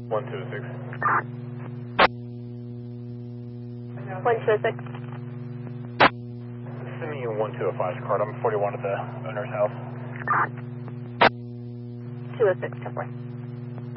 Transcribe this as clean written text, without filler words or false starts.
126. 126. Send me 1205 card. I'm 41 at the owner's house. 206, 10-4.